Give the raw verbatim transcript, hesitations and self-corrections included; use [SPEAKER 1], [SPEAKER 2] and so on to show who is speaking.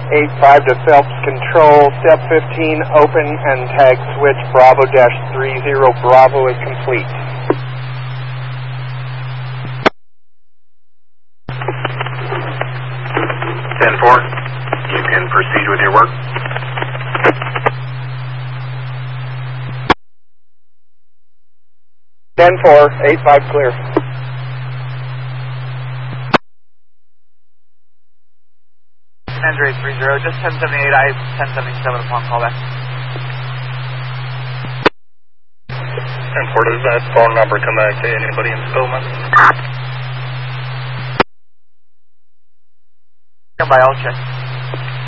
[SPEAKER 1] eight five to Phelps Control, step fifteen, open and tag switch Bravo dash three zero Bravo is complete.
[SPEAKER 2] ten four, you can proceed with your work.
[SPEAKER 1] ten four, eight five clear.
[SPEAKER 3] Andrew eight three zero, just ten seventy-eight, I ten seventy-seven upon callback.
[SPEAKER 2] ten four, does that phone number come back to anybody in Spillman?
[SPEAKER 3] Come by, I'll check.